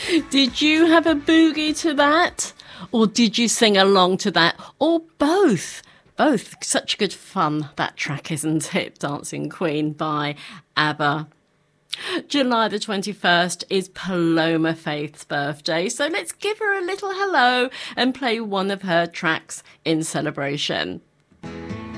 Did you have a boogie to that? Or did you sing along to that? Or both? Both. Such good fun, that track, isn't it? Dancing Queen by ABBA. July the 21st is Paloma Faith's birthday, so let's give her a little hello and play one of her tracks in celebration.